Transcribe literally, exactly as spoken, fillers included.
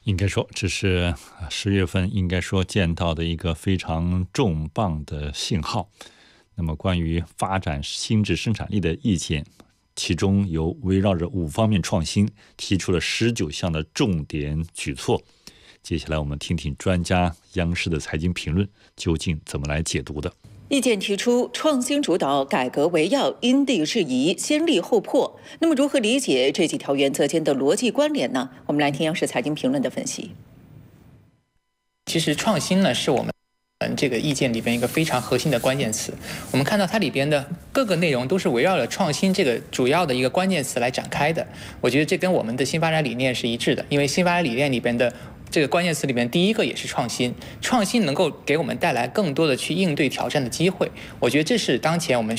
应该说，这是十月份应该说见到的一个非常重磅的信号。那么，关于发展新质生产力的意见，其中有围绕着五方面创新，提出了十九项的重点举措。接下来，我们听听专家央视的财经评论究竟怎么来解读的。 意见提出，创新主导，改革为要，因地制宜，先立后破。那么，如何理解这几条原则间的逻辑关联呢？我们来听央视财经评论的分析。 其实，创新呢，是我们这个意见里边一个非常核心的关键词。我们看到它里边的各个内容都是围绕着创新这个主要的一个关键词来展开的。我觉得这跟我们的新发展理念是一致的，因为新发展理念里边的这个关键词里面，第一个也是创新，创新能够给我们带来更多的去应对挑战的机会。我觉得这是当前我们